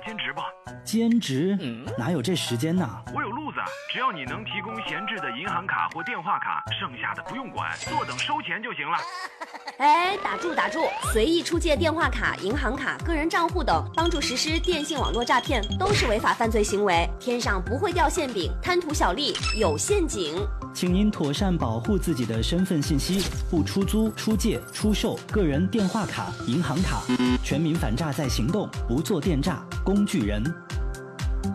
兼职吧。 兼职？哪有这时间呢？ 我有路子，只要你能提供闲置的银行卡或电话卡，剩下的不用管，坐等收钱就行了。 哎，打住！随意出借电话卡、银行卡、个人账户等，帮助实施电信网络诈骗，都是违法犯罪行为。天上不会掉馅饼，贪图小利有陷阱。 请您妥善保护自己的身份信息，不出租、出借、出售个人电话卡、银行卡。全民反诈在行动，不做电诈工具人。